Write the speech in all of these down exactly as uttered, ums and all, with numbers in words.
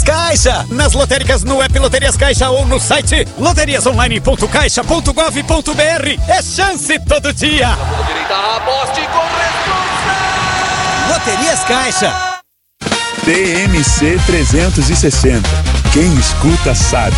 Caixa, nas lotéricas no app Loterias Caixa ou no site loterias online ponto caixa ponto gov ponto br. É chance todo dia. Direita, aposte com responsa. Loterias Caixa. T M C trezentos e sessenta. Quem escuta sabe.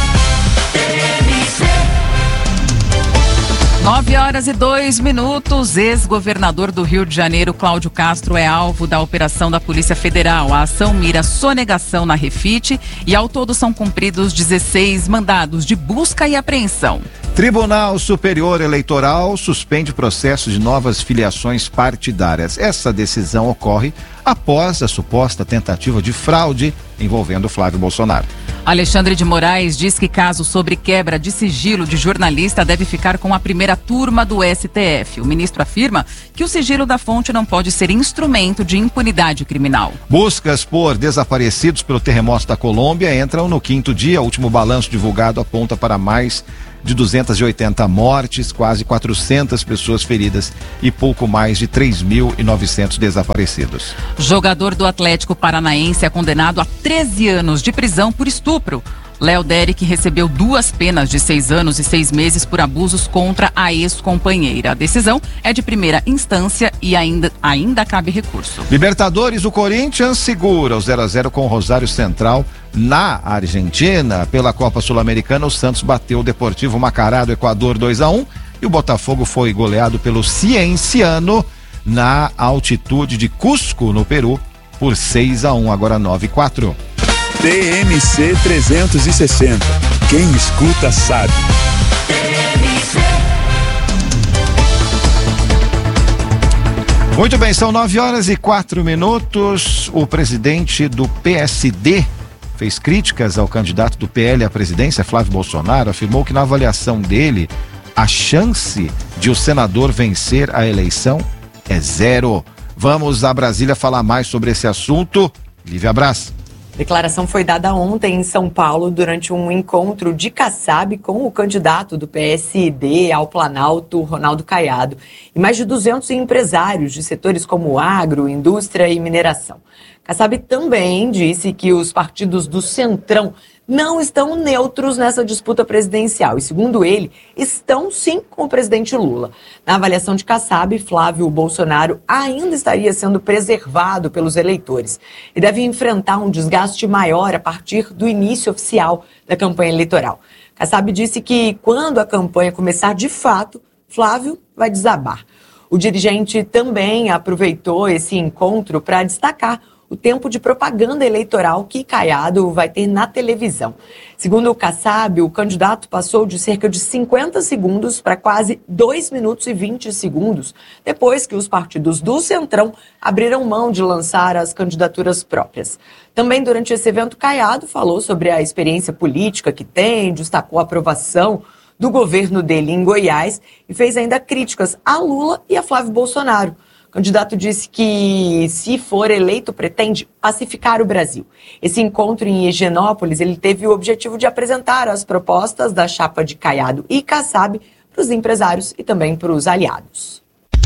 Nove horas e dois minutos. Ex-governador do Rio de Janeiro, Cláudio Castro, é alvo da operação da Polícia Federal. A ação mira sonegação na Refit e ao todo são cumpridos dezesseis mandados de busca e apreensão. Tribunal Superior Eleitoral suspende processo de novas filiações partidárias. Essa decisão ocorre após a suposta tentativa de fraude envolvendo Flávio Bolsonaro. Alexandre de Moraes diz que caso sobre quebra de sigilo de jornalista deve ficar com a primeira turma do S T F. O ministro afirma que o sigilo da fonte não pode ser instrumento de impunidade criminal. Buscas por desaparecidos pelo terremoto da Colômbia entram no quinto dia. O último balanço divulgado aponta para mais de duzentas e oitenta mortes, quase quatrocentas pessoas feridas e pouco mais de três mil e novecentos desaparecidos. Jogador do Atlético Paranaense é condenado a treze anos de prisão por estupro. Léo Derek recebeu duas penas de seis anos e seis meses por abusos contra a ex-companheira. A decisão é de primeira instância e ainda, ainda cabe recurso. Libertadores, o Corinthians segura o zero a zero com o Rosário Central na Argentina. Pela Copa Sul-Americana, o Santos bateu o Deportivo Macará do Equador dois a um e o Botafogo foi goleado pelo Cienciano na altitude de Cusco, no Peru, por seis a um, agora nove a quatro. T M C trezentos e sessenta. Quem escuta sabe. Muito bem, são nove horas e quatro minutos. O presidente do P S D fez críticas ao candidato do P L à presidência, Flávio Bolsonaro. Afirmou que na avaliação dele, a chance de o senador vencer a eleição é zero. Vamos a Brasília falar mais sobre esse assunto. Lívia Braz. A declaração foi dada ontem em São Paulo durante um encontro de Kassab com o candidato do P S D ao Planalto, Ronaldo Caiado, e mais de duzentos empresários de setores como agro, indústria e mineração. Kassab também disse que os partidos do Centrão não estão neutros nessa disputa presidencial e, segundo ele, estão sim com o presidente Lula. Na avaliação de Kassab, Flávio Bolsonaro ainda estaria sendo preservado pelos eleitores e deve enfrentar um desgaste maior a partir do início oficial da campanha eleitoral. Kassab disse que quando a campanha começar de fato, Flávio vai desabar. O dirigente também aproveitou esse encontro para destacar o tempo de propaganda eleitoral que Caiado vai ter na televisão. Segundo o Kassab, o candidato passou de cerca de cinquenta segundos para quase dois minutos e vinte segundos, depois que os partidos do Centrão abriram mão de lançar as candidaturas próprias. Também durante esse evento, Caiado falou sobre a experiência política que tem, destacou a aprovação do governo dele em Goiás e fez ainda críticas a Lula e a Flávio Bolsonaro. O candidato disse que, se for eleito, pretende pacificar o Brasil. Esse encontro em Higienópolis, ele teve o objetivo de apresentar as propostas da chapa de Caiado e Kassab para os empresários e também para os aliados.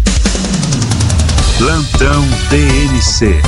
Plantão T M C.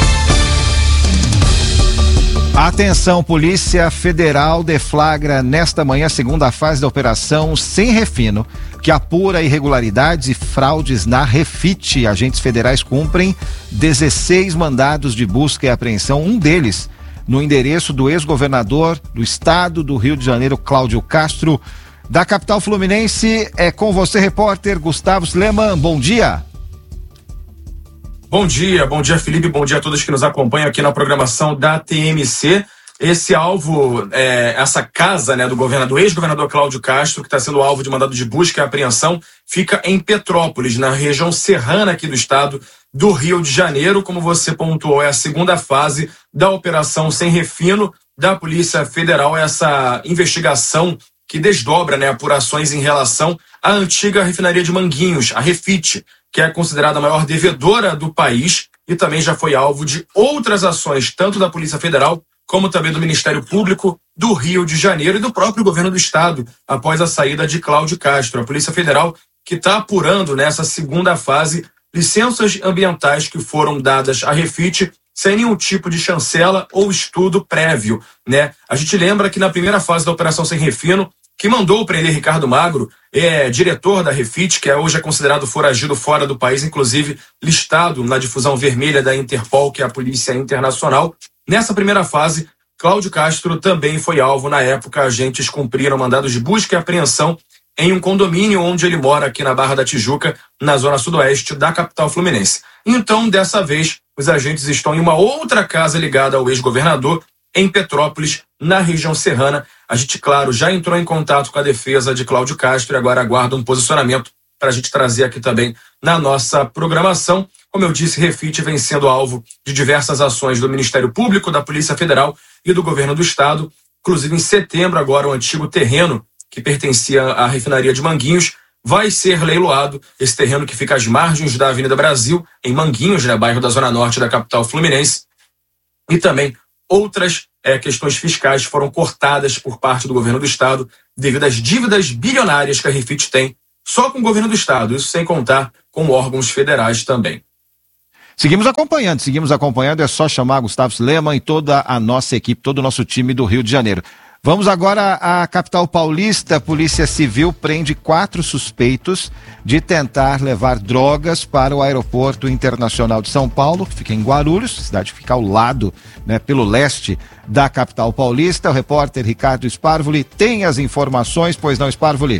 Atenção, Polícia Federal deflagra nesta manhã a segunda fase da operação Sem Refino, que apura irregularidades e fraudes na Refit. Agentes federais cumprem dezesseis mandados de busca e apreensão, um deles no endereço do ex-governador do estado do Rio de Janeiro, Cláudio Castro. Da capital fluminense, é com você, repórter Gustavo Sleman. Bom dia. Bom dia, bom dia, Felipe, bom dia a todos que nos acompanham aqui na programação da T M C. Esse alvo, é, essa casa, né, do governador, ex-governador Cláudio Castro, que está sendo alvo de mandado de busca e apreensão, fica em Petrópolis, na região serrana aqui do estado do Rio de Janeiro. Como você pontuou, é a segunda fase da operação Sem Refino da Polícia Federal, essa investigação que desdobra, né, apurações em relação à antiga refinaria de Manguinhos, a Refit, que é considerada a maior devedora do país e também já foi alvo de outras ações, tanto da Polícia Federal como também do Ministério Público do Rio de Janeiro e do próprio governo do estado, após a saída de Cláudio Castro. A Polícia Federal que está apurando nessa segunda fase licenças ambientais que foram dadas à Refit sem nenhum tipo de chancela ou estudo prévio, né? A gente lembra que na primeira fase da Operação Sem Refino, que mandou prender Ricardo Magro, é diretor da Refit, que hoje é considerado foragido fora do país, inclusive listado na difusão vermelha da Interpol, que é a Polícia Internacional. Nessa primeira fase, Cláudio Castro também foi alvo. Na época, agentes cumpriram mandados de busca e apreensão em um condomínio onde ele mora, aqui na Barra da Tijuca, na zona sudoeste da capital fluminense. Então, dessa vez, os agentes estão em uma outra casa ligada ao ex-governador, em Petrópolis, na região serrana. A gente, claro, já entrou em contato com a defesa de Cláudio Castro e agora aguarda um posicionamento para a gente trazer aqui também na nossa programação. Como eu disse, Refit vem sendo alvo de diversas ações do Ministério Público, da Polícia Federal e do Governo do Estado. Inclusive, em setembro, agora, o antigo terreno que pertencia à refinaria de Manguinhos vai ser leiloado. Esse terreno que fica às margens da Avenida Brasil, em Manguinhos, né, bairro da Zona Norte da capital fluminense. E também outras é, questões fiscais foram cortadas por parte do governo do Estado devido às dívidas bilionárias que a Refit tem só com o governo do Estado, isso sem contar com órgãos federais também. Seguimos acompanhando, seguimos acompanhando, é só chamar Gustavo Lehmann e toda a nossa equipe, todo o nosso time do Rio de Janeiro. Vamos agora à capital paulista. A Polícia Civil prende quatro suspeitos de tentar levar drogas para o Aeroporto Internacional de São Paulo, que fica em Guarulhos, cidade que fica ao lado, né, pelo leste da capital paulista. O repórter Ricardo Sparvoli tem as informações, pois não, Sparvoli?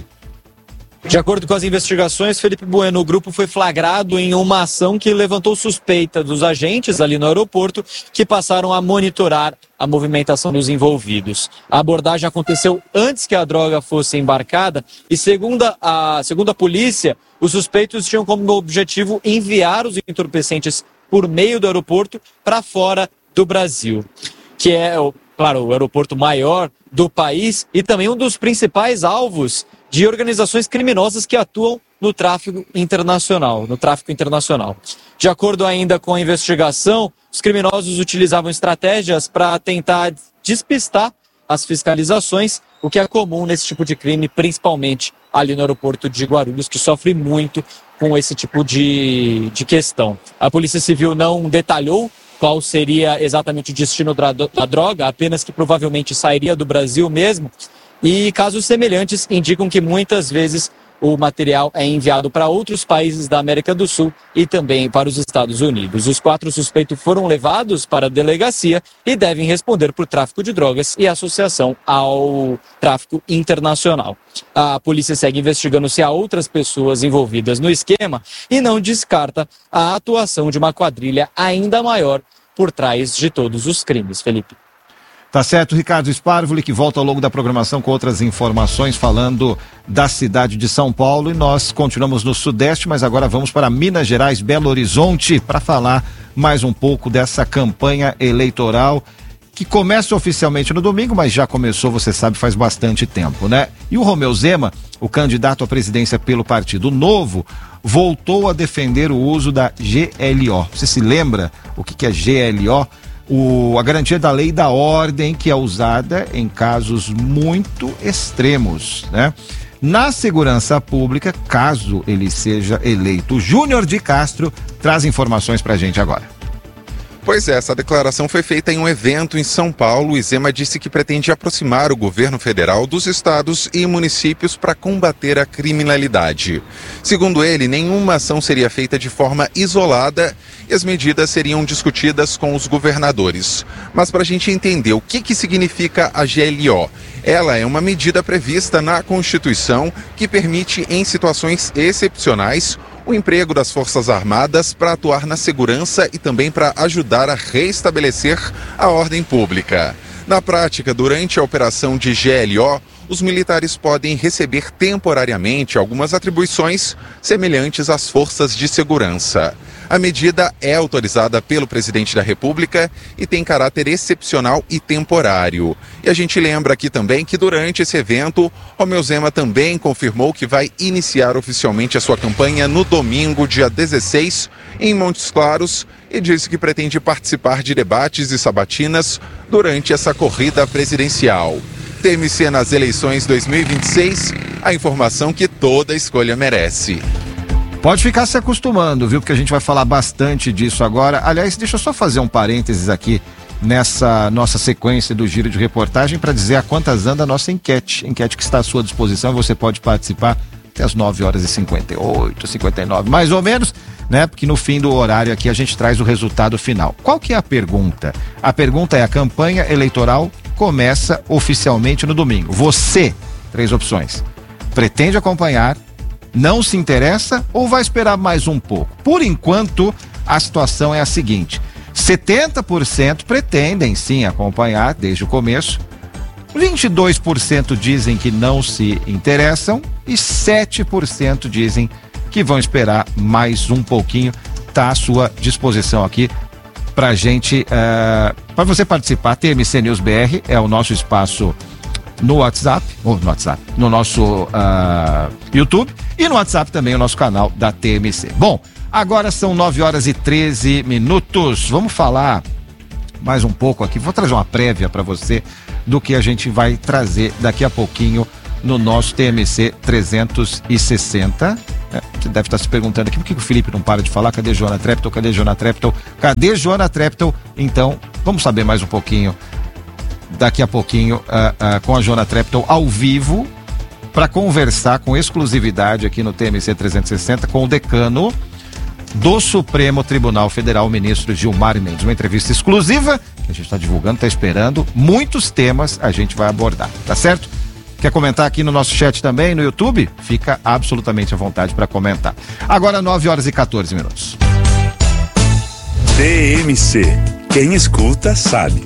De acordo com as investigações, Felipe Bueno, o grupo foi flagrado em uma ação que levantou suspeita dos agentes ali no aeroporto, que passaram a monitorar a movimentação dos envolvidos. A abordagem aconteceu antes que a droga fosse embarcada e, segundo a, segundo a polícia, os suspeitos tinham como objetivo enviar os entorpecentes por meio do aeroporto para fora do Brasil, que é, claro, o aeroporto maior do país e também um dos principais alvos de organizações criminosas que atuam no tráfico internacional, no tráfico internacional. De acordo ainda com a investigação, os criminosos utilizavam estratégias para tentar despistar as fiscalizações, o que é comum nesse tipo de crime, principalmente ali no aeroporto de Guarulhos, que sofre muito com esse tipo de, de questão. A Polícia Civil não detalhou qual seria exatamente o destino da droga, apenas que provavelmente sairia do Brasil mesmo. E casos semelhantes indicam que muitas vezes o material é enviado para outros países da América do Sul e também para os Estados Unidos. Os quatro suspeitos foram levados para a delegacia e devem responder por tráfico de drogas e associação ao tráfico internacional. A polícia segue investigando se há outras pessoas envolvidas no esquema e não descarta a atuação de uma quadrilha ainda maior por trás de todos os crimes, Felipe. Tá certo, Ricardo Sparvoli, que volta ao longo da programação com outras informações falando da cidade de São Paulo. E nós continuamos no Sudeste, mas agora vamos para Minas Gerais, Belo Horizonte, para falar mais um pouco dessa campanha eleitoral que começa oficialmente no domingo, mas já começou, você sabe, faz bastante tempo, né? E o Romeu Zema, o candidato à presidência pelo Partido Novo, voltou a defender o uso da G L O. Você se lembra o que, que é G L O? O, a garantia da lei e da ordem, que é usada em casos muito extremos, né? Na segurança pública, caso ele seja eleito. Júnior de Castro traz informações pra gente agora. Pois é, essa declaração foi feita em um evento em São Paulo e Zema disse que pretende aproximar o governo federal dos estados e municípios para combater a criminalidade. Segundo ele, nenhuma ação seria feita de forma isolada e as medidas seriam discutidas com os governadores. Mas para a gente entender o que, que significa a G L O, ela é uma medida prevista na Constituição que permite, em situações excepcionais, o emprego das Forças Armadas para atuar na segurança e também para ajudar a restabelecer a ordem pública. Na prática, durante a operação de G L O, os militares podem receber temporariamente algumas atribuições semelhantes às forças de segurança. A medida é autorizada pelo presidente da República e tem caráter excepcional e temporário. E a gente lembra aqui também que durante esse evento, Romeu Zema também confirmou que vai iniciar oficialmente a sua campanha no domingo, dia dezesseis, em Montes Claros, e disse que pretende participar de debates e sabatinas durante essa corrida presidencial. T M C nas eleições dois mil e vinte e seis, a informação que toda escolha merece. Pode ficar se acostumando, viu? Porque a gente vai falar bastante disso agora. Aliás, deixa eu só fazer um parênteses aqui nessa nossa sequência do giro de reportagem para dizer a quantas anda a nossa enquete. Enquete que está à sua disposição, você pode participar até as nove horas e cinquenta e oito, cinquenta e nove, mais ou menos, né? Porque no fim do horário aqui a gente traz o resultado final. Qual que é a pergunta? A pergunta é: a campanha eleitoral começa oficialmente no domingo. Você, três opções, pretende acompanhar, não se interessa ou vai esperar mais um pouco? Por enquanto, a situação é a seguinte: setenta por cento pretendem sim acompanhar desde o começo, vinte e dois por cento dizem que não se interessam e sete por cento dizem que vão esperar mais um pouquinho. Está à sua disposição aqui pra gente, uh, para você participar. T M C News B R é o nosso espaço no WhatsApp, ou no WhatsApp, no nosso uh, YouTube e no WhatsApp também o nosso canal da T M C. Bom, agora são nove horas e treze minutos. Vamos falar mais um pouco aqui. Vou trazer uma prévia para você do que a gente vai trazer daqui a pouquinho no nosso T M C trezentos e sessenta. É, você deve estar se perguntando aqui por que o Felipe não para de falar. Cadê Joana Treptow? Cadê Joana Treptow? Cadê Joana Treptow? Então, vamos saber mais um pouquinho daqui a pouquinho uh, uh, com a Joana Treptow ao vivo para conversar com exclusividade aqui no T M C trezentos e sessenta com o decano do Supremo Tribunal Federal, o ministro Gilmar Mendes. Uma entrevista exclusiva que a gente está divulgando, está esperando. Muitos temas a gente vai abordar, tá certo? Quer comentar aqui no nosso chat também, no YouTube? Fica absolutamente à vontade para comentar. Agora nove horas e quatorze minutos. T M C. Quem escuta sabe.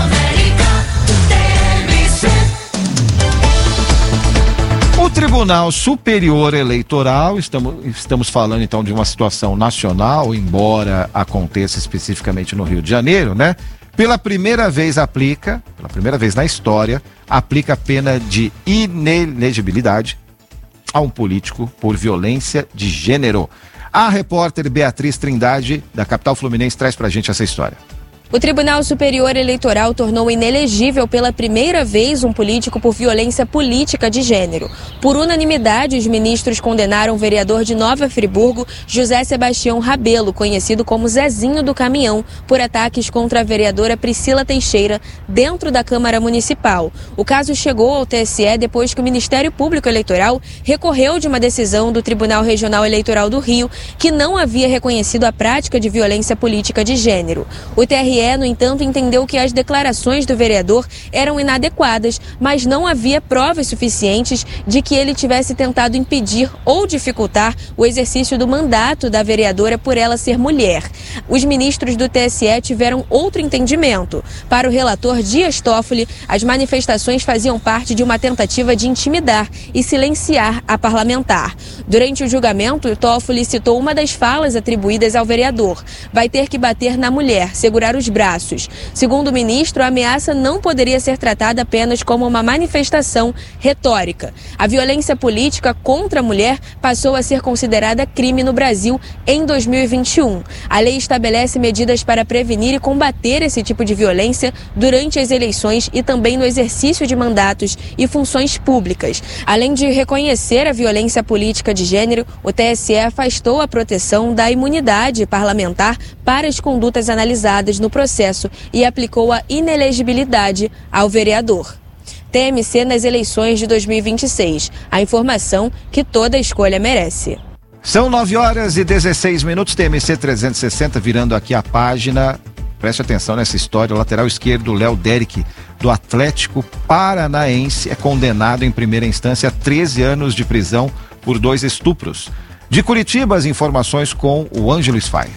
O Tribunal Superior Eleitoral, estamos, estamos falando então de uma situação nacional, embora aconteça especificamente no Rio de Janeiro, né? Pela primeira vez aplica, pela primeira vez na história, aplica a pena de inelegibilidade a um político por violência de gênero. A repórter Beatriz Trindade, da capital fluminense, traz pra gente essa história. O Tribunal Superior Eleitoral tornou inelegível pela primeira vez um político por violência política de gênero. Por unanimidade, os ministros condenaram o vereador de Nova Friburgo, José Sebastião Rabelo, conhecido como Zezinho do Caminhão, por ataques contra a vereadora Priscila Teixeira dentro da Câmara Municipal. O caso chegou ao T S E depois que o Ministério Público Eleitoral recorreu de uma decisão do Tribunal Regional Eleitoral do Rio, que não havia reconhecido a prática de violência política de gênero. O T R E, no entanto, entendeu que as declarações do vereador eram inadequadas, mas não havia provas suficientes de que ele tivesse tentado impedir ou dificultar o exercício do mandato da vereadora por ela ser mulher. Os ministros do T S E tiveram outro entendimento. Para o relator Dias Toffoli, as manifestações faziam parte de uma tentativa de intimidar e silenciar a parlamentar. Durante o julgamento, Toffoli citou uma das falas atribuídas ao vereador: vai ter que bater na mulher, segurar os braços. Segundo o ministro, a ameaça não poderia ser tratada apenas como uma manifestação retórica. A violência política contra a mulher passou a ser considerada crime no Brasil em dois mil e vinte e um. A lei estabelece medidas para prevenir e combater esse tipo de violência durante as eleições e também no exercício de mandatos e funções públicas. Além de reconhecer a violência política de gênero, o T S E afastou a proteção da imunidade parlamentar para as condutas analisadas no processo e aplicou a inelegibilidade ao vereador. T M C nas eleições de dois mil e vinte e seis. A informação que toda escolha merece. São nove horas e dezesseis minutos, T M C trezentos e sessenta, virando aqui a página. Preste atenção nessa história. O lateral esquerdo, Léo Derick, do Atlético Paranaense, é condenado em primeira instância a treze anos de prisão por dois estupros. De Curitiba, as informações com o Ângelo Sfai.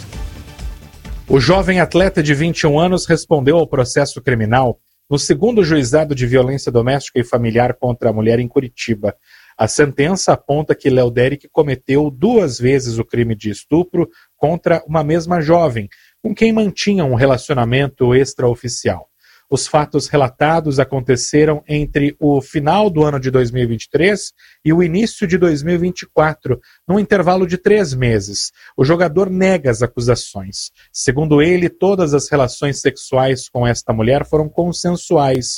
O jovem atleta de vinte e um anos respondeu ao processo criminal no segundo juizado de violência doméstica e familiar contra a mulher em Curitiba. A sentença aponta que Léo Derick cometeu duas vezes o crime de estupro contra uma mesma jovem, com quem mantinha um relacionamento extraoficial. Os fatos relatados aconteceram entre o final do ano de dois mil e vinte e três e o início de dois mil e vinte e quatro, num intervalo de três meses. O jogador nega as acusações. Segundo ele, todas as relações sexuais com esta mulher foram consensuais.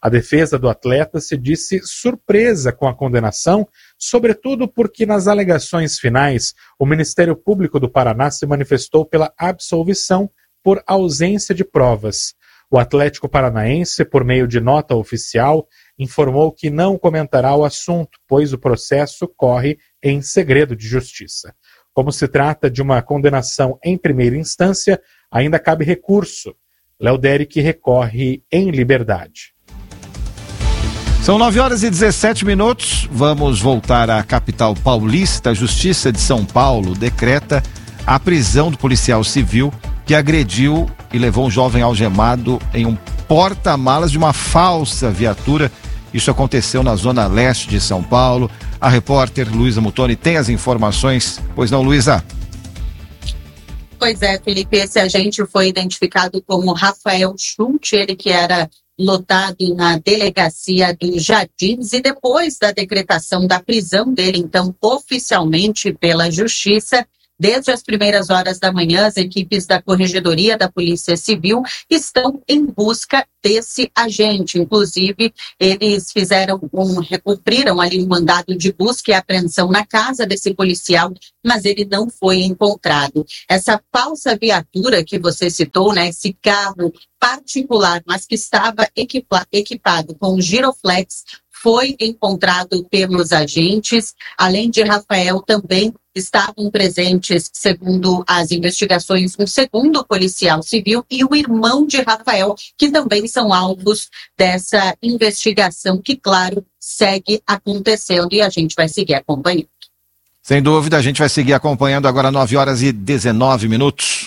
A defesa do atleta se disse surpresa com a condenação, sobretudo porque nas alegações finais o Ministério Público do Paraná se manifestou pela absolvição por ausência de provas. O Atlético Paranaense, por meio de nota oficial, informou que não comentará o assunto, pois o processo corre em segredo de justiça. Como se trata de uma condenação em primeira instância, ainda cabe recurso. Léo Derick recorre em liberdade. São nove horas e dezessete minutos. Vamos voltar à capital paulista. A Justiça de São Paulo decreta a prisão do policial civil que agrediu e levou um jovem algemado em um porta-malas de uma falsa viatura. Isso aconteceu na zona leste de São Paulo. A repórter Luísa Mutoni tem as informações. Pois não, Luísa? Pois é, Felipe, esse agente foi identificado como Rafael Schultz, ele que era lotado na delegacia dos Jardins, e depois da decretação da prisão dele, então, oficialmente pela Justiça, desde as primeiras horas da manhã, as equipes da Corregedoria da Polícia Civil estão em busca desse agente. Inclusive, eles fizeram um, cumpriram ali um mandado de busca e apreensão na casa desse policial, mas ele não foi encontrado. Essa falsa viatura que você citou, né, esse carro particular, mas que estava equipa, equipado com giroflex, foi encontrado pelos agentes. Além de Rafael, também estavam presentes, segundo as investigações, um segundo policial civil e o irmão de Rafael, que também são alvos dessa investigação, que, claro, segue acontecendo, e a gente vai seguir acompanhando. Sem dúvida, a gente vai seguir acompanhando agora, nove horas e dezenove minutos.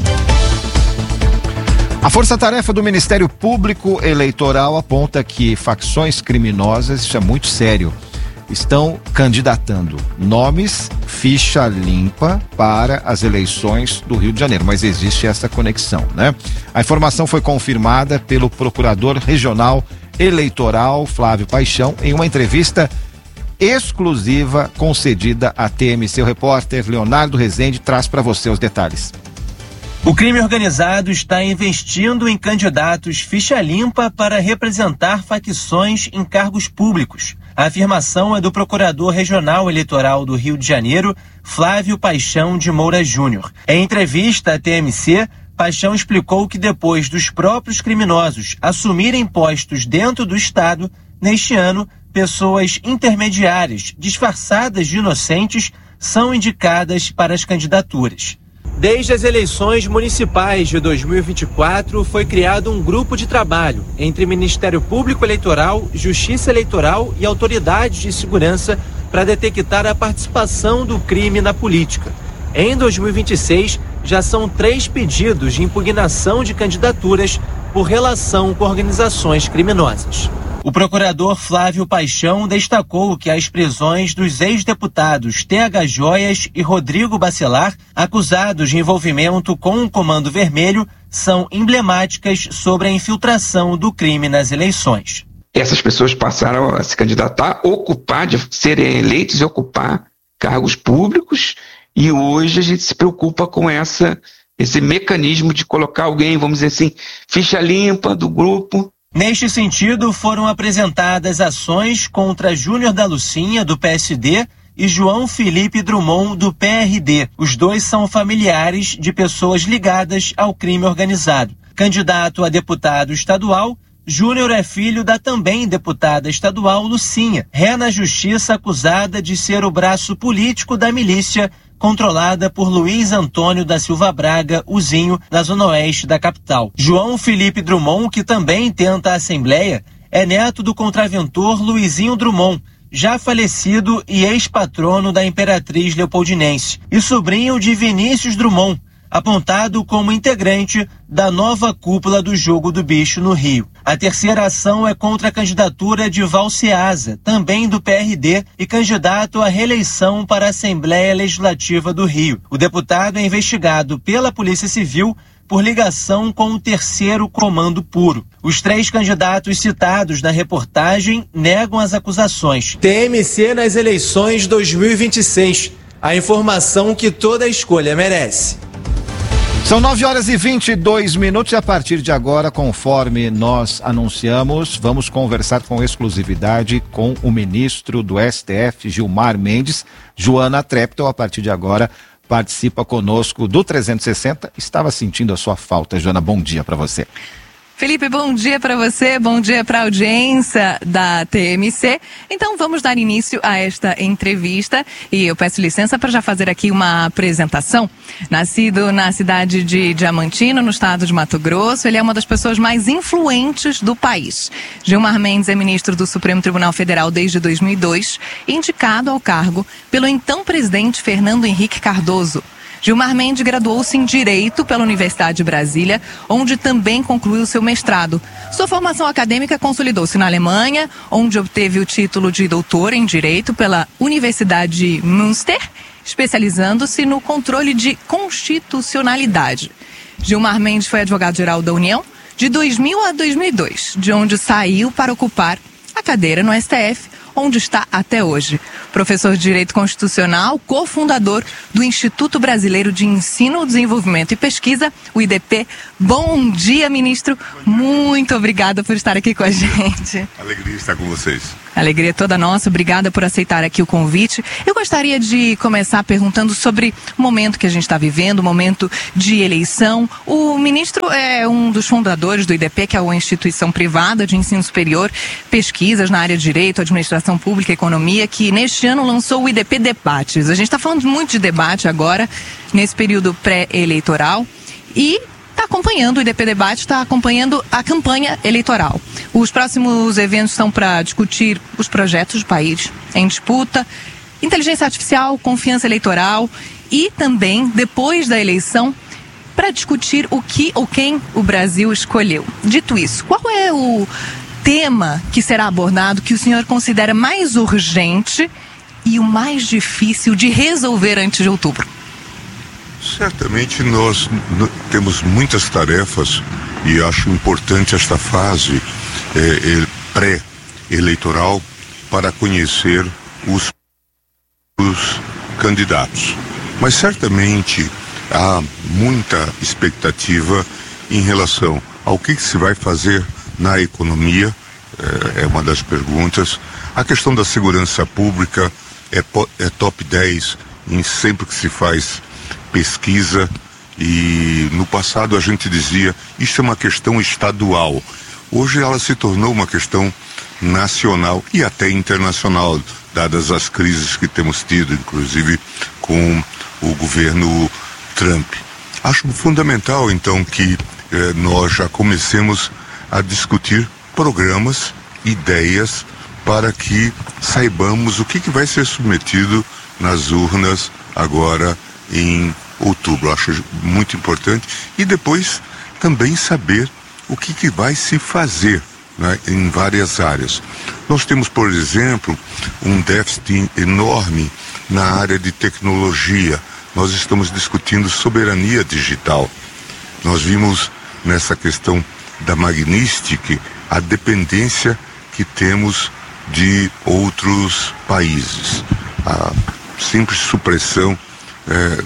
A força-tarefa do Ministério Público Eleitoral aponta que facções criminosas, isso é muito sério, estão candidatando nomes ficha limpa para as eleições do Rio de Janeiro, mas existe essa conexão, né? A informação foi confirmada pelo Procurador Regional Eleitoral Flávio Paixão em uma entrevista exclusiva concedida à T M C. O repórter Leonardo Rezende traz para você os detalhes. O crime organizado está investindo em candidatos ficha limpa para representar facções em cargos públicos. A afirmação é do Procurador Regional Eleitoral do Rio de Janeiro, Flávio Paixão de Moura Júnior. Em entrevista à T M C, Paixão explicou que depois dos próprios criminosos assumirem postos dentro do Estado, neste ano, pessoas intermediárias, disfarçadas de inocentes, são indicadas para as candidaturas. Desde as eleições municipais de dois mil e vinte e quatro, foi criado um grupo de trabalho entre Ministério Público Eleitoral, Justiça Eleitoral e autoridades de segurança para detectar a participação do crime na política. Em dois mil e vinte e seis, já são três pedidos de impugnação de candidaturas por relação com organizações criminosas. O procurador Flávio Paixão destacou que as prisões dos ex-deputados T H Joias e Rodrigo Bacelar, acusados de envolvimento com o Comando Vermelho, são emblemáticas sobre a infiltração do crime nas eleições. Essas pessoas passaram a se candidatar, ocupar, de serem eleitos e ocupar cargos públicos, e hoje a gente se preocupa com essa, esse mecanismo de colocar alguém, vamos dizer assim, ficha limpa do grupo. Neste sentido, foram apresentadas ações contra Júnior da Lucinha, do P S D, e João Felipe Drummond, do P R D. Os dois são familiares de pessoas ligadas ao crime organizado. Candidato a deputado estadual, Júnior é filho da também deputada estadual Lucinha, ré na justiça acusada de ser o braço político da milícia controlada por Luiz Antônio da Silva Braga, o Zinho, na zona oeste da capital. João Felipe Drummond, que também tenta a Assembleia, é neto do contraventor Luizinho Drummond, já falecido e ex-patrono da Imperatriz Leopoldinense, e sobrinho de Vinícius Drummond, apontado como integrante da nova cúpula do Jogo do Bicho no Rio. A terceira ação é contra a candidatura de Valceasa, também do P R D, e candidato à reeleição para a Assembleia Legislativa do Rio. O deputado é investigado pela Polícia Civil por ligação com o terceiro Comando Puro. Os três candidatos citados na reportagem negam as acusações. T M C nas eleições dois mil e vinte e seis. A informação que toda escolha merece. São nove horas e vinte e dois minutos e a partir de agora, conforme nós anunciamos, vamos conversar com exclusividade com o ministro do S T F, Gilmar Mendes. Joana Treptow, a partir de agora, participa conosco do trezentos e sessenta. Estava sentindo a sua falta, Joana. Bom dia para você. Felipe, bom dia para você, bom dia para a audiência da T M C. Então vamos dar início a esta entrevista e eu peço licença para já fazer aqui uma apresentação. Nascido na cidade de Diamantino, no estado de Mato Grosso, ele é uma das pessoas mais influentes do país. Gilmar Mendes é ministro do Supremo Tribunal Federal desde dois mil e dois, indicado ao cargo pelo então presidente Fernando Henrique Cardoso. Gilmar Mendes graduou-se em Direito pela Universidade de Brasília, onde também concluiu seu mestrado. Sua formação acadêmica consolidou-se na Alemanha, onde obteve o título de doutor em Direito pela Universidade de Münster, especializando-se no controle de constitucionalidade. Gilmar Mendes foi advogado-geral da União de dois mil a dois mil e dois, de onde saiu para ocupar a cadeira no S T F, onde está até hoje. Professor de Direito Constitucional, cofundador do Instituto Brasileiro de Ensino, Desenvolvimento e Pesquisa, o I D P. Bom dia, ministro. Muito obrigada por estar aqui com a gente. Alegria estar com vocês. Alegria toda nossa. Obrigada por aceitar aqui o convite. Eu gostaria de começar perguntando sobre o momento que a gente está vivendo, o momento de eleição. O ministro é um dos fundadores do I D P, que é uma instituição privada de ensino superior, pesquisas na área de Direito, Administração Pública e Economia, que neste ano lançou o I D P Debates. A gente está falando muito de debate agora, nesse período pré-eleitoral, e está acompanhando, o I D P Debate está acompanhando a campanha eleitoral. Os próximos eventos são para discutir os projetos do país em disputa, inteligência artificial, confiança eleitoral e também, depois da eleição, para discutir o que ou quem o Brasil escolheu. Dito isso, qual é o tema que será abordado que o senhor considera mais urgente e o mais difícil de resolver antes de outubro? Certamente nós temos muitas tarefas e acho importante esta fase é, pré-eleitoral para conhecer os, os candidatos. Mas certamente há muita expectativa em relação ao que, que se vai fazer na economia, é, é uma das perguntas. A questão da segurança pública é, é top dez em sempre que se faz pesquisa, e no passado a gente dizia isso é uma questão estadual. Hoje ela se tornou uma questão nacional e até internacional, dadas as crises que temos tido, inclusive com o governo Trump. Acho fundamental então que eh, nós já comecemos a discutir programas, ideias, para que saibamos o que, que vai ser submetido nas urnas agora em outubro. Acho muito importante. E depois também saber o que, que vai se fazer, né, em várias áreas. Nós temos, por exemplo, um déficit enorme na área de tecnologia. Nós estamos discutindo soberania digital. Nós vimos nessa questão da Magnistic a dependência que temos de outros países. A simples supressão é,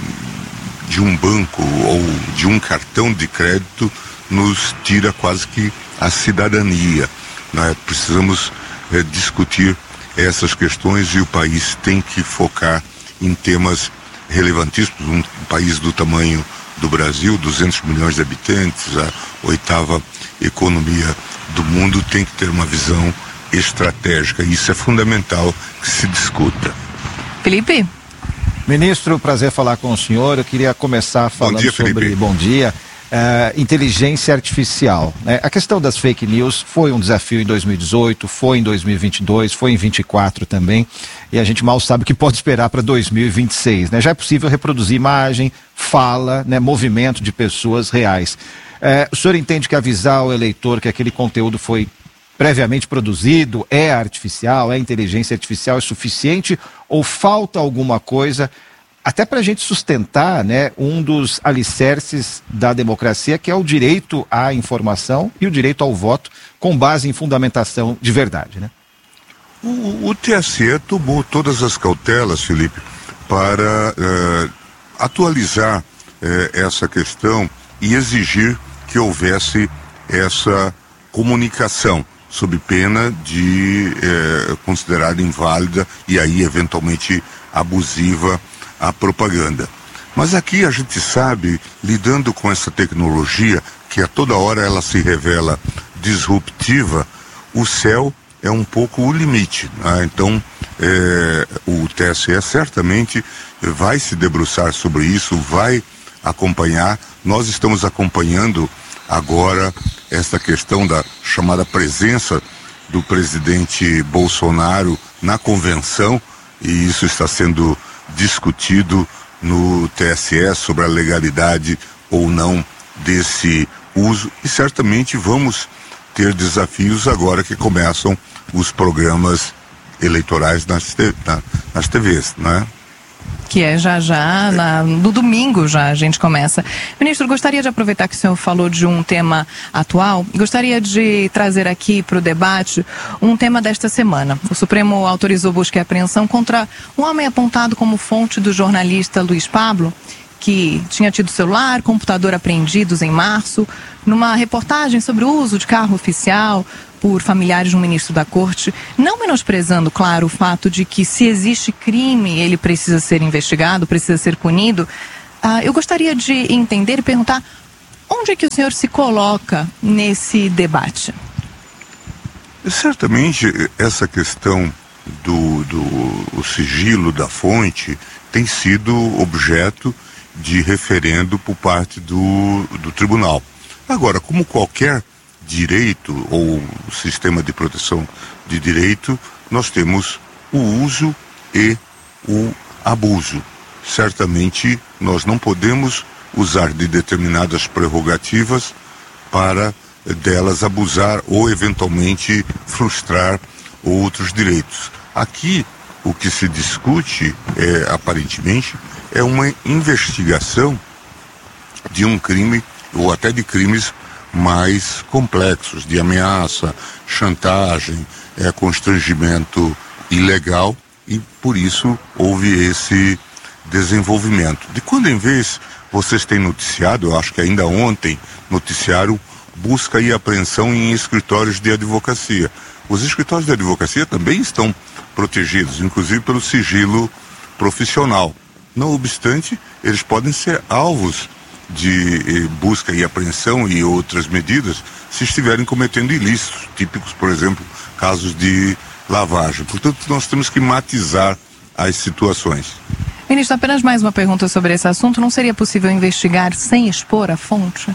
de um banco ou de um cartão de crédito nos tira quase que a cidadania, né? Precisamos é, discutir essas questões e o país tem que focar em temas relevantíssimos. Um país do tamanho do Brasil, duzentos milhões de habitantes, a oitava economia do mundo, tem que ter uma visão estratégica. Isso é fundamental que se discuta. Felipe? Ministro, prazer falar com o senhor. Eu queria começar falando bom dia, sobre, Felipe. bom dia, uh, inteligência artificial. Né? A questão das fake news foi um desafio em dois mil e dezoito, foi em dois mil e vinte e dois, foi em vinte e quatro também, e a gente mal sabe o que pode esperar para dois mil e vinte e seis. Né? Já é possível reproduzir imagem, fala, né, movimento de pessoas reais. Uh, o senhor entende que avisar o eleitor que aquele conteúdo foi previamente produzido, é artificial, é inteligência artificial, é suficiente ou falta alguma coisa, até para a gente sustentar, né, um dos alicerces da democracia, que é o direito à informação e o direito ao voto, com base em fundamentação de verdade, né? O, o T S E tomou todas as cautelas, Felipe, para uh, atualizar eh, essa questão e exigir que houvesse essa comunicação, sob pena de eh, considerar inválida e aí eventualmente abusiva a propaganda. Mas aqui a gente sabe, lidando com essa tecnologia, que a toda hora ela se revela disruptiva, o céu é um pouco o limite, né? Então eh, o T S E certamente vai se debruçar sobre isso, vai acompanhar. Nós estamos acompanhando agora essa questão da chamada presença do presidente Bolsonaro na convenção, e isso está sendo discutido no T S E sobre a legalidade ou não desse uso, e certamente vamos ter desafios agora que começam os programas eleitorais nas, te, na, nas T Vs, né? Que é já já, na, no domingo já a gente começa. Ministro, gostaria de aproveitar que o senhor falou de um tema atual, gostaria de trazer aqui para o debate um tema desta semana. O Supremo autorizou busca e apreensão contra um homem apontado como fonte do jornalista Luiz Pablo, que tinha tido celular, computador apreendidos em março, numa reportagem sobre o uso de carro oficial por familiares de um ministro da Corte, não menosprezando, claro, o fato de que se existe crime, ele precisa ser investigado, precisa ser punido. Ah, eu gostaria de entender e perguntar onde é que o senhor se coloca nesse debate? Certamente essa questão do, do o sigilo da fonte tem sido objeto de referendo por parte do, do tribunal. Agora, como qualquer direito ou sistema de proteção de direito, nós temos o uso e o abuso. Certamente nós não podemos usar de determinadas prerrogativas para delas abusar ou eventualmente frustrar outros direitos. Aqui o que se discute é, aparentemente, é uma investigação de um crime ou até de crimes mais complexos, de ameaça, chantagem, é, constrangimento ilegal, e por isso houve esse desenvolvimento. De quando em vez vocês têm noticiado, eu acho que ainda ontem noticiaram busca e apreensão em escritórios de advocacia. Os escritórios de advocacia também estão protegidos, inclusive pelo sigilo profissional. Não obstante, eles podem ser alvos de busca e apreensão e outras medidas se estiverem cometendo ilícitos, típicos, por exemplo, casos de lavagem. Portanto, nós temos que matizar as situações. Ministro, apenas mais uma pergunta sobre esse assunto. Não seria possível investigar sem expor a fonte?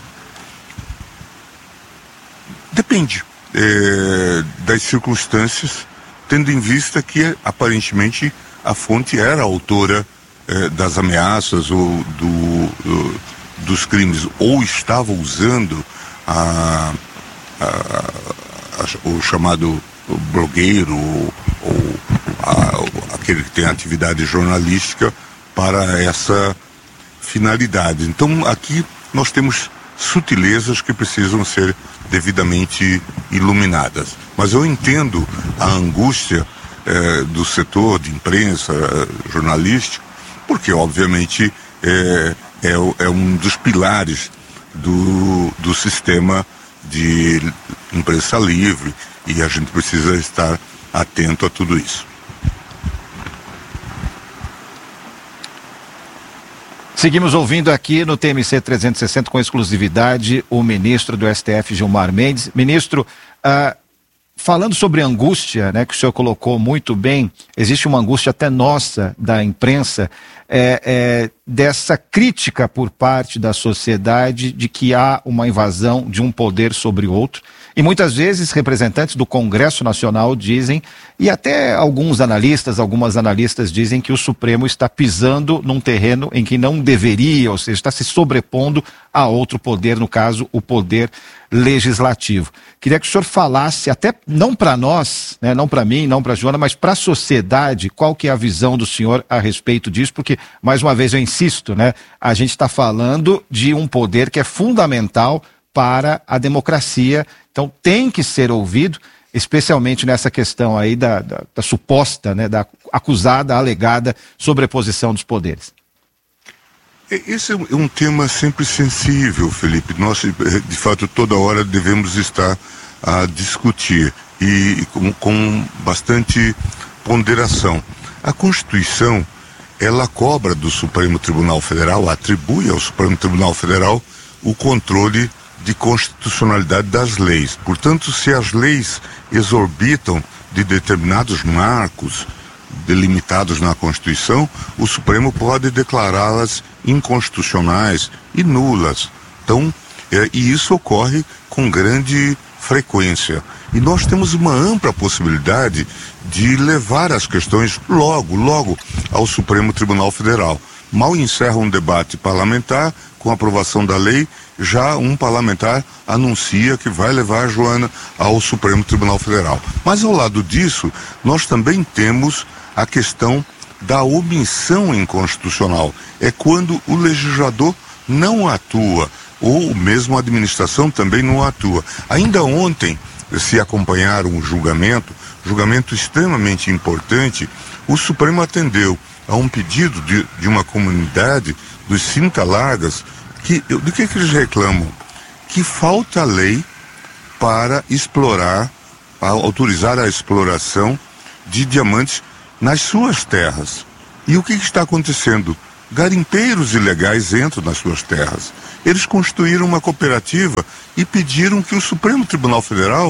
Depende é, das circunstâncias, tendo em vista que, aparentemente, a fonte era autora é, das ameaças ou do, do, dos crimes, ou estava usando a, a, a, o chamado blogueiro ou, ou a, aquele que tem atividade jornalística para essa finalidade. Então, aqui nós temos sutilezas que precisam ser devidamente iluminadas. Mas eu entendo a angústia eh, do setor de imprensa, eh, jornalístico, porque obviamente é, é, é um dos pilares do, do sistema de imprensa livre, e a gente precisa estar atento a tudo isso. Seguimos ouvindo aqui no T M C trezentos e sessenta com exclusividade o ministro do S T F, Gilmar Mendes. Ministro, ah, falando sobre angústia, né, que o senhor colocou muito bem, existe uma angústia até nossa da imprensa, é, é, dessa crítica por parte da sociedade de que há uma invasão de um poder sobre outro. E muitas vezes representantes do Congresso Nacional dizem, e até alguns analistas, algumas analistas dizem que o Supremo está pisando num terreno em que não deveria, ou seja, está se sobrepondo a outro poder, no caso, o poder legislativo. Queria que o senhor falasse, até não para nós, né, não para mim, não para a Joana, mas para a sociedade, qual que é a visão do senhor a respeito disso, porque, mais uma vez, eu insisto, né, a gente está falando de um poder que é fundamental para a democracia, então tem que ser ouvido, especialmente nessa questão aí da, da, da suposta, né, da acusada, alegada sobreposição dos poderes. Esse é um tema sempre sensível, Felipe. Nós, de fato, toda hora devemos estar a discutir e com, com bastante ponderação. A Constituição, ela cobra do Supremo Tribunal Federal, atribui ao Supremo Tribunal Federal o controle de constitucionalidade das leis. Portanto, se as leis exorbitam de determinados marcos delimitados na Constituição, o Supremo pode declará-las inconstitucionais e nulas. Então, é, e isso ocorre com grande frequência. E nós temos uma ampla possibilidade de levar as questões logo, logo ao Supremo Tribunal Federal. Mal encerra um debate parlamentar, com a aprovação da lei, já um parlamentar anuncia que vai levar a Joana ao Supremo Tribunal Federal. Mas ao lado disso, nós também temos a questão da omissão inconstitucional. É quando o legislador não atua, ou mesmo a administração também não atua. Ainda ontem, se acompanharam um julgamento, julgamento extremamente importante, o Supremo atendeu a um pedido de, de uma comunidade dos Cinta Largas, que, do que, que eles reclamam? Que falta lei para explorar, a, autorizar a exploração de diamantes nas suas terras. E o que, que está acontecendo? Garimpeiros ilegais entram nas suas terras. Eles constituíram uma cooperativa e pediram que o Supremo Tribunal Federal,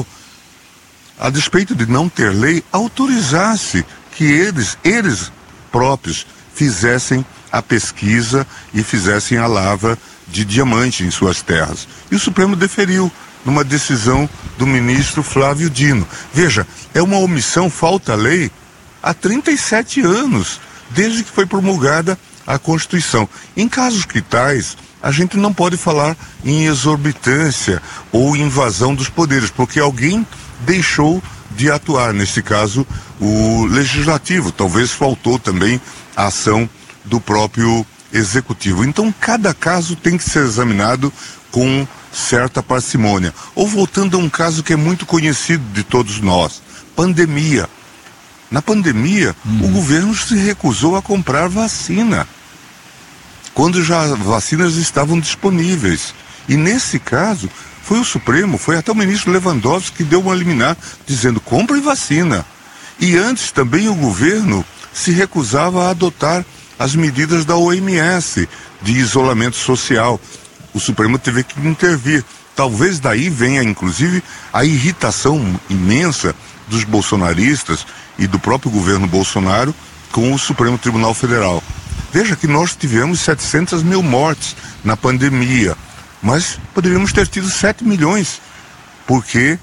a despeito de não ter lei, autorizasse que eles, eles próprios fizessem a pesquisa e fizessem a lavra de diamante em suas terras. E o Supremo deferiu numa decisão do ministro Flávio Dino. Veja, é uma omissão, falta lei há trinta e sete anos, desde que foi promulgada a Constituição. Em casos que tais, a gente não pode falar em exorbitância ou invasão dos poderes, porque alguém deixou de atuar, nesse caso, o legislativo. Talvez faltou também a ação do próprio executivo. Então, cada caso tem que ser examinado com certa parcimônia. Ou voltando a um caso que é muito conhecido de todos nós, pandemia. Na pandemia, hum. o governo se recusou a comprar vacina, quando já vacinas estavam disponíveis. E nesse caso, foi o Supremo, foi até o ministro Lewandowski que deu uma liminar, dizendo, compre vacina. E antes também o governo se recusava a adotar as medidas da O M S de isolamento social. O Supremo teve que intervir. Talvez daí venha, inclusive, a irritação imensa dos bolsonaristas e do próprio governo Bolsonaro com o Supremo Tribunal Federal. Veja que nós tivemos setecentas mil mortes na pandemia, mas poderíamos ter tido sete milhões, porque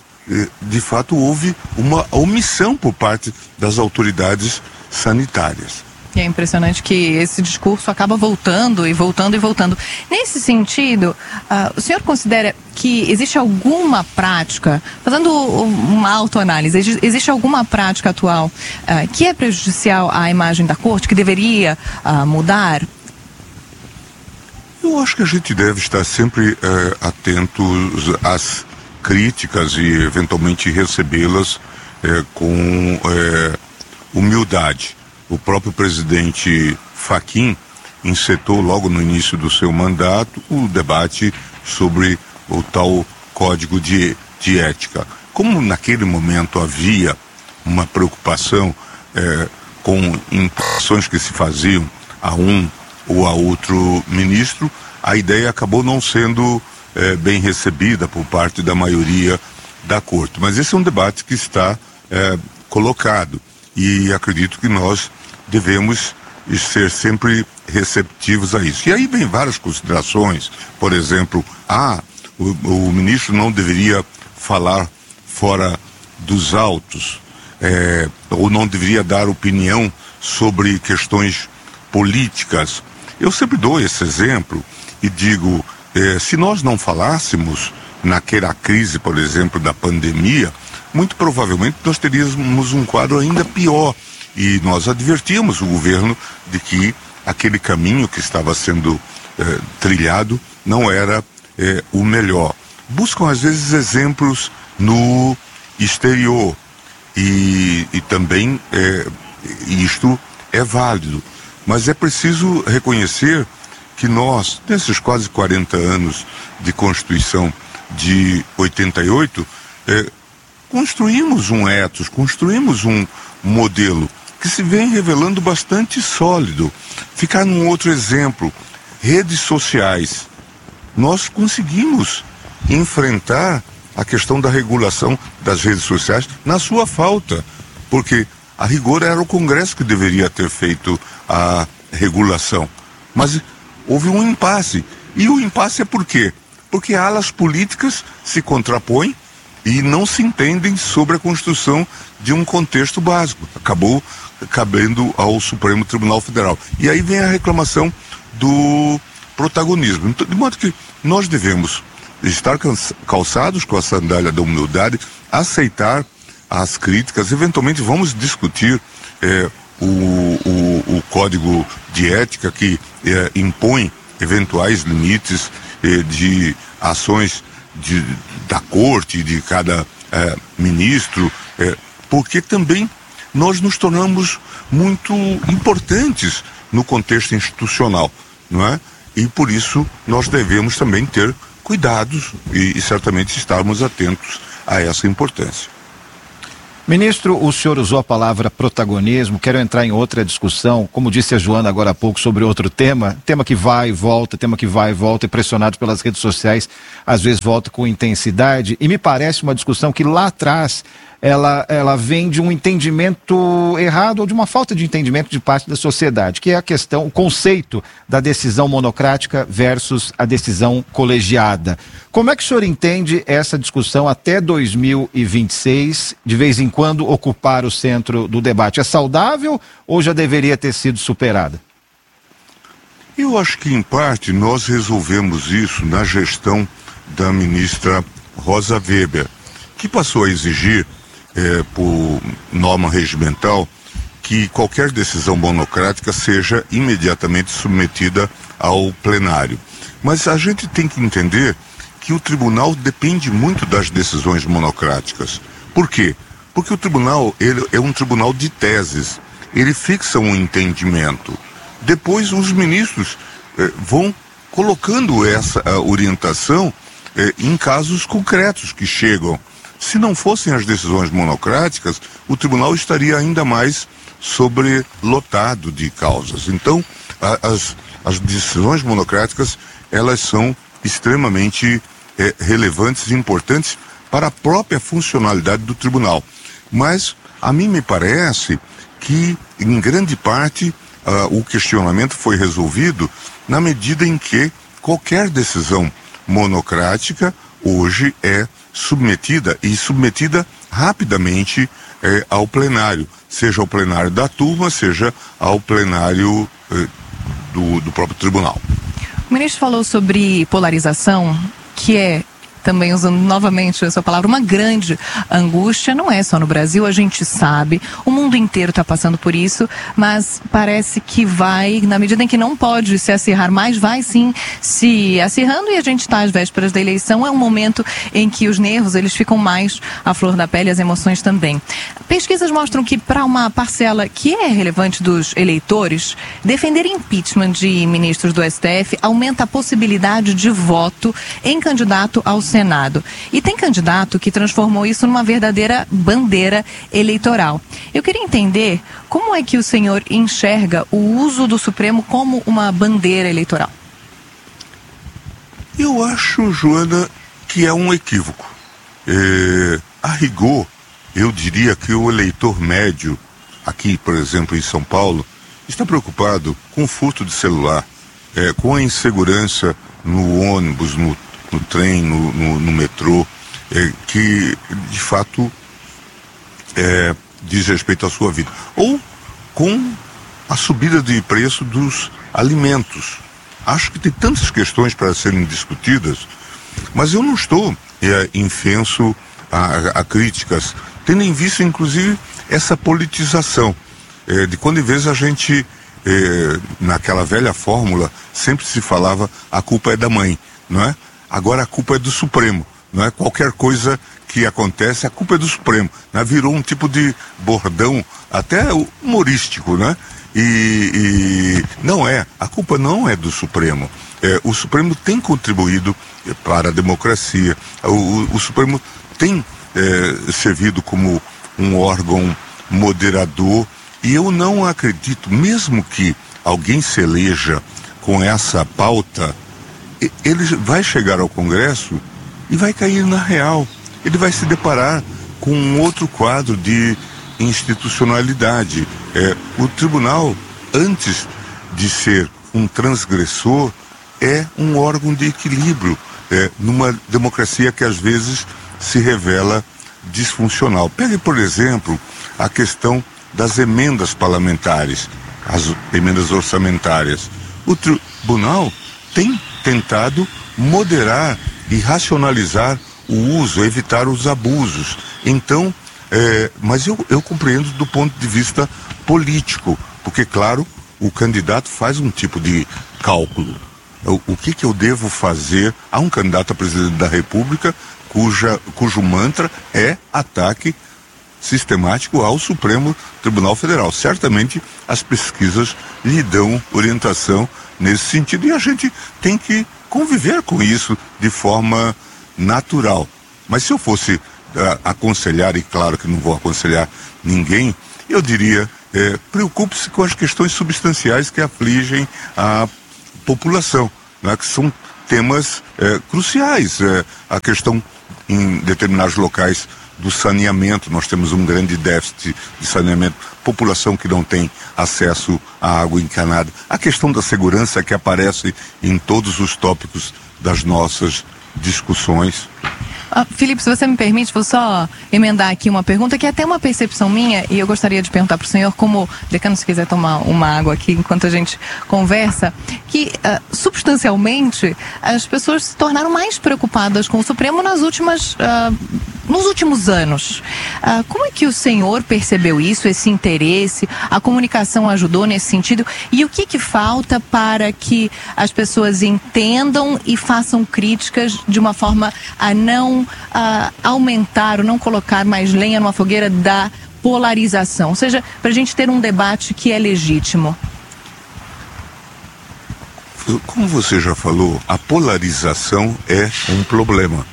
de fato houve uma omissão por parte das autoridades sanitárias. E é impressionante que esse discurso acaba voltando e voltando e voltando. Nesse sentido, uh, o senhor considera que existe alguma prática, fazendo uma autoanálise, existe alguma prática atual uh, que é prejudicial à imagem da corte, que deveria uh, mudar? Eu acho que a gente deve estar sempre uh, atentos às críticas e eventualmente recebê-las uh, com uh, humildade. O próprio presidente Fachin encetou logo no início do seu mandato o debate sobre o tal código de, de ética. Como naquele momento havia uma preocupação eh, com impressões que se faziam a um ou a outro ministro, a ideia acabou não sendo eh, bem recebida por parte da maioria da corte. Mas esse é um debate que está eh, colocado e acredito que nós devemos ser sempre receptivos a isso. E aí vem várias considerações, por exemplo, ah, o, o ministro não deveria falar fora dos autos, é, ou não deveria dar opinião sobre questões políticas. Eu sempre dou esse exemplo e digo, é, se nós não falássemos naquela crise, por exemplo, da pandemia, muito provavelmente nós teríamos um quadro ainda pior. E nós advertimos o governo de que aquele caminho que estava sendo eh, trilhado não era eh, o melhor. Buscam às vezes exemplos no exterior e, e também eh, isto é válido. Mas é preciso reconhecer que nós, nesses quase quarenta anos de Constituição de oitenta e oito, é, construímos um ethos, construímos um modelo que se vem revelando bastante sólido. Ficar num outro exemplo, redes sociais. Nós conseguimos enfrentar a questão da regulação das redes sociais na sua falta, porque a rigor era o Congresso que deveria ter feito a regulação. Mas houve um impasse. E o impasse é por quê? Porque alas políticas se contrapõem e não se entendem sobre a construção de um contexto básico. Acabou cabendo ao Supremo Tribunal Federal. E aí vem a reclamação do protagonismo. Então, de modo que nós devemos estar calçados com a sandália da humildade, aceitar as críticas, eventualmente vamos discutir é, o, o, o código de ética que é, impõe eventuais limites é, de ações de, da corte, de cada é, ministro, é, porque também nós nos tornamos muito importantes no contexto institucional, não é? E por isso nós devemos também ter cuidados e, e certamente estarmos atentos a essa importância. Ministro, o senhor usou a palavra protagonismo, quero entrar em outra discussão, como disse a Joana agora há pouco sobre outro tema, tema que vai e volta, tema que vai e volta, e pressionado pelas redes sociais, às vezes volta com intensidade, e me parece uma discussão que lá atrás ela, ela vem de um entendimento errado ou de uma falta de entendimento de parte da sociedade, que é a questão, o conceito da decisão monocrática versus a decisão colegiada. Como é que o senhor entende essa discussão até dois mil e vinte e seis, de vez em quando ocupar o centro do debate? É saudável ou já deveria ter sido superada? Eu acho que, em parte, nós resolvemos isso na gestão da ministra Rosa Weber, que passou a exigir, é, por norma regimental, que qualquer decisão monocrática seja imediatamente submetida ao plenário. Mas a gente tem que entender que o tribunal depende muito das decisões monocráticas. Por quê? Porque o tribunal ele é um tribunal de teses. Ele fixa um entendimento. Depois os ministros eh, vão colocando essa orientação eh, em casos concretos que chegam. Se não fossem as decisões monocráticas, o tribunal estaria ainda mais sobrelotado de causas. Então, a, as, as decisões monocráticas, elas são extremamente é, relevantes e importantes para a própria funcionalidade do tribunal. Mas a mim me parece que, em grande parte, uh, o questionamento foi resolvido na medida em que qualquer decisão monocrática hoje é submetida e submetida rapidamente eh, ao plenário, seja ao plenário da turma, seja ao plenário eh, do, do próprio tribunal. O ministro falou sobre polarização, que é, também usando novamente essa palavra, uma grande angústia. Não é só no Brasil, a gente sabe, o mundo inteiro está passando por isso, mas parece que vai, na medida em que não pode se acirrar mais, vai sim se acirrando, e a gente está às vésperas da eleição, é um momento em que os nervos, eles ficam mais à flor da pele, as emoções também. Pesquisas mostram que para uma parcela que é relevante dos eleitores, defender impeachment de ministros do S T F aumenta a possibilidade de voto em candidato ao Senado. E tem candidato que transformou isso numa verdadeira bandeira eleitoral. Eu queria entender como é que o senhor enxerga o uso do Supremo como uma bandeira eleitoral. Eu acho, Joana, que é um equívoco. É, a rigor, eu diria que o eleitor médio, aqui, por exemplo, em São Paulo, está preocupado com o furto de celular, é, com a insegurança no ônibus, no no trem, no, no, no metrô, é, que de fato é, diz respeito à sua vida. Ou com a subida de preço dos alimentos. Acho que tem tantas questões para serem discutidas, mas eu não estou é, infenso a, a críticas, tendo em vista inclusive essa politização. É, de quando em vez a gente, é, naquela velha fórmula, sempre se falava a culpa é da mãe, não é? Agora a culpa é do Supremo, não é? Qualquer coisa que acontece, a culpa é do Supremo, né? Virou um tipo de bordão até humorístico, né? E, e não é, a culpa não é do Supremo. É, o Supremo tem contribuído para a democracia. O, o, o Supremo tem é, servido como um órgão moderador, e eu não acredito, mesmo que alguém se eleja com essa pauta, ele vai chegar ao Congresso e vai cair na real. Ele vai se deparar com um outro quadro de institucionalidade. É, o tribunal, antes de ser um transgressor, é um órgão de equilíbrio, é, numa democracia que às vezes se revela disfuncional. Pegue, por exemplo, a questão das emendas parlamentares, as emendas orçamentárias. O tribunal tem tentado moderar e racionalizar o uso, evitar os abusos. Então, é, mas eu, eu compreendo do ponto de vista político, porque, claro, o candidato faz um tipo de cálculo. O, o que, que eu devo fazer a um candidato a presidente da República cuja, cujo mantra é ataque sistemático ao Supremo Tribunal Federal? Certamente as pesquisas lhe dão orientação nesse sentido, e a gente tem que conviver com isso de forma natural. Mas se eu fosse uh, aconselhar, e claro que não vou aconselhar ninguém, eu diria, eh, preocupe-se com as questões substanciais que afligem a população, né, que são temas eh, cruciais. Eh, a questão em determinados locais do saneamento, nós temos um grande déficit de saneamento, população que não tem acesso à água encanada, a questão da segurança que aparece em todos os tópicos das nossas discussões. Ah, Felipe, se você me permite, vou só emendar aqui uma pergunta que é até uma percepção minha, e eu gostaria de perguntar para o senhor, como decano, se quiser tomar uma água aqui enquanto a gente conversa, que uh, substancialmente as pessoas se tornaram mais preocupadas com o Supremo nas últimas, uh, nos últimos anos. Uh, como é que o senhor percebeu isso, esse interesse? A comunicação ajudou nesse sentido? E o que que falta para que as pessoas entendam e façam críticas de uma forma a não Uh, aumentar ou não colocar mais lenha numa fogueira da polarização, ou seja, para a gente ter um debate que é legítimo? Como você já falou, a polarização é um problema,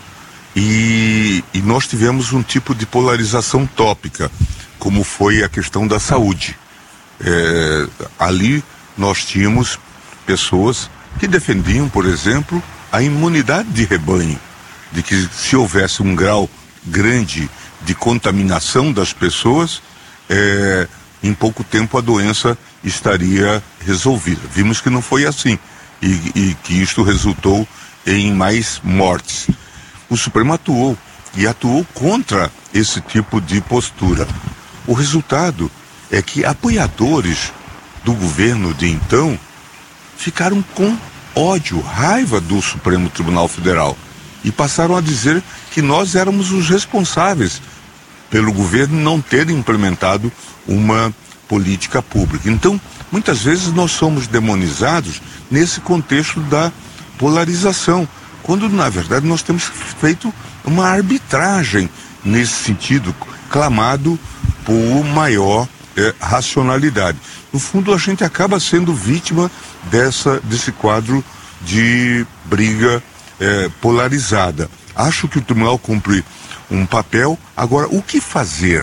e, e nós tivemos um tipo de polarização tópica, como foi a questão da saúde. É, ali nós tínhamos pessoas que defendiam, por exemplo, a imunidade de rebanho, de que se houvesse um grau grande de contaminação das pessoas, é, em pouco tempo a doença estaria resolvida. Vimos que não foi assim, e, e que isto resultou em mais mortes. O Supremo atuou, e atuou contra esse tipo de postura. O resultado é que apoiadores do governo de então ficaram com ódio, raiva do Supremo Tribunal Federal, e passaram a dizer que nós éramos os responsáveis pelo governo não ter implementado uma política pública. Então, muitas vezes nós somos demonizados nesse contexto da polarização, quando na verdade nós temos feito uma arbitragem nesse sentido, clamado por maior eh, racionalidade. No fundo, a gente acaba sendo vítima dessa, desse quadro de briga É, polarizada. Acho que o tribunal cumpre um papel. Agora, o que fazer?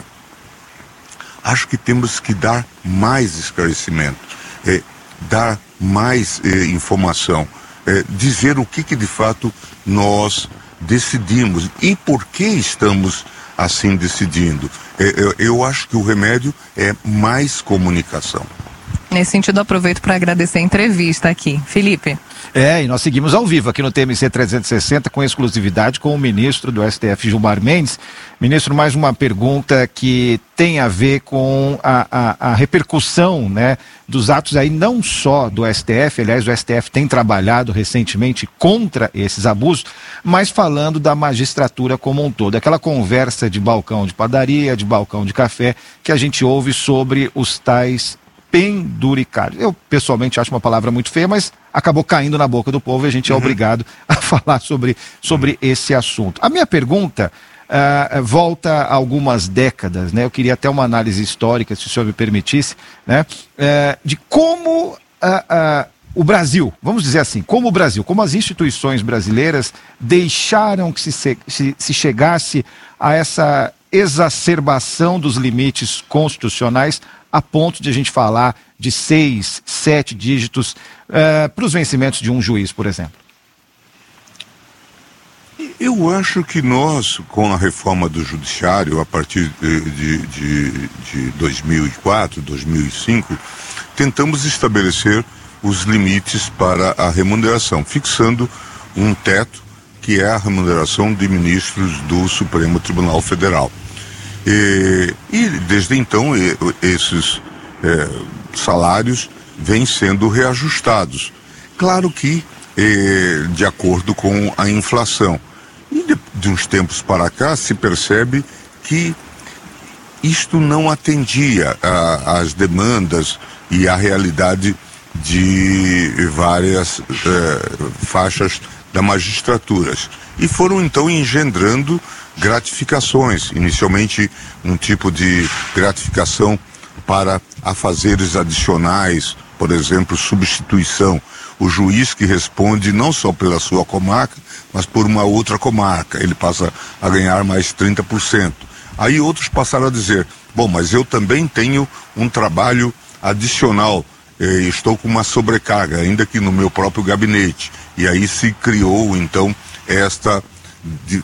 Acho que temos que dar mais esclarecimento, é, dar mais é, informação, é, dizer o que, que de fato nós decidimos e por que estamos assim decidindo. É, eu, eu acho que o remédio é mais comunicação. Nesse sentido, aproveito para agradecer a entrevista aqui. Felipe. É, e nós seguimos ao vivo aqui no T M C trezentos e sessenta com exclusividade com o ministro do S T F, Gilmar Mendes. Ministro, mais uma pergunta que tem a ver com a, a, a repercussão, né, dos atos aí, não só do S T F, aliás, o S T F tem trabalhado recentemente contra esses abusos, mas falando da magistratura como um todo. Aquela conversa de balcão de padaria, de balcão de café, que a gente ouve sobre os tais penduricários. Eu, pessoalmente, acho uma palavra muito feia, mas acabou caindo na boca do povo e a gente é uhum. obrigado a falar sobre, sobre esse assunto. A minha pergunta uh, volta algumas décadas, né? Eu queria até uma análise histórica, se o senhor me permitisse, né? Uh, de como uh, uh, o Brasil, vamos dizer assim, como o Brasil, como as instituições brasileiras deixaram que se, se, se chegasse a essa exacerbação dos limites constitucionais a ponto de a gente falar de seis, sete dígitos uh, para os vencimentos de um juiz, por exemplo. Eu acho que nós, com a reforma do judiciário, a partir de, de, de, de dois mil e quatro, dois mil e cinco, tentamos estabelecer os limites para a remuneração, fixando um teto que é a remuneração de ministros do Supremo Tribunal Federal. E, e desde então, e, esses é, salários vêm sendo reajustados. Claro que é, de acordo com a inflação. E de, de uns tempos para cá se percebe que isto não atendia às demandas e à realidade de várias eh, faixas da magistratura. E foram então engendrando gratificações, inicialmente um tipo de gratificação para afazeres adicionais, por exemplo, substituição. O juiz que responde não só pela sua comarca, mas por uma outra comarca, ele passa a ganhar mais trinta por cento. Aí outros passaram a dizer, bom, mas eu também tenho um trabalho adicional, eh, estou com uma sobrecarga, ainda que no meu próprio gabinete. E aí se criou, então, esta, de,